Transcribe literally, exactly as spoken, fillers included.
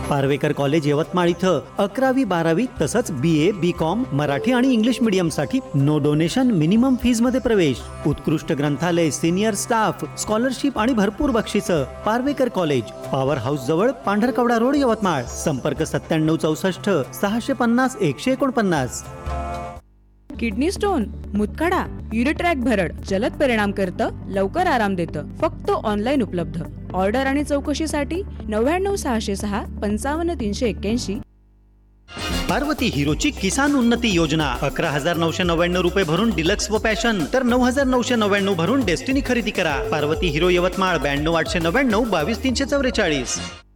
पारवेकर college Yavatmal इथं अकरावी बारावी तसंच बी ए बी कॉम मराठी आणि इंग्लिश मीडियम साठी नो डोनेशन मिनिमम फीज मध्ये प्रवेश, उत्कृष्ट ग्रंथालय, सिनियर स्टाफ, स्कॉलरशिप आणि भरपूर बक्षिसं. पारवेकर कॉलेज, पॉवर हाऊस जवळ, पांढरकवडा रोड, यवतमाळ. संपर्क सत्त्याण्णव चौसष्ट सहाशे पन्नास एकशे एकोणपन्नास. किडनी स्टोन, मुतखडा, युरिट्रॅक भरड जलद परिणाम करतं, लवकर आराम देतं. फक्त ऑनलाईन उपलब्ध. ऑर्डर आणि चौकशीसाठी नव्याण्णव सहाशे सहा पंचावन्न तीनशे एक्क्याऐंशी. पार्वती हिरोची किसान उन्नती योजना. अकरा हजार नऊशे नव्याण्णव रुपये भरून डिलक्स व पॅशन तर नऊ हजार नऊशे नव्याण्णव भरून डेस्टिनी खरेदी करा. पार्वती हिरो यवतमाळ ब्याण्णव आठशे नव्याण्णव बावीस तीनशे चौवेचाळीस.